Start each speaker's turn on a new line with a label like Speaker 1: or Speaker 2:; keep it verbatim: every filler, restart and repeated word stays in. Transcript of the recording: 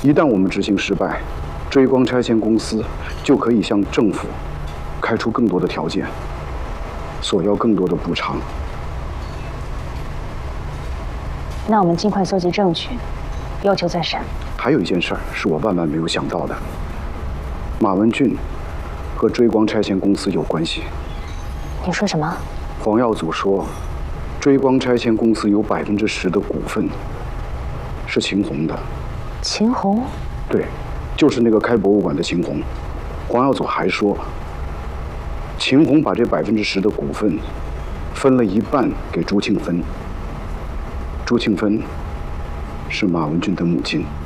Speaker 1: 一旦我们执行失败，追光拆迁公司就可以向政府开出更多的条件，索要更多的补偿。
Speaker 2: 那我们尽快搜集证据，要求再审。
Speaker 1: 还有一件事儿是我万万没有想到的，马文俊和追光拆迁公司有关系。
Speaker 2: 你说什么？
Speaker 1: 黄耀祖说，追光拆迁公司有百分之十的股份是秦红的。
Speaker 2: 秦红？
Speaker 1: 对，就是那个开博物馆的秦红。黄耀祖还说，秦红把这百分之十的股份分了一半给朱庆芬。朱庆芬是马文俊的母亲。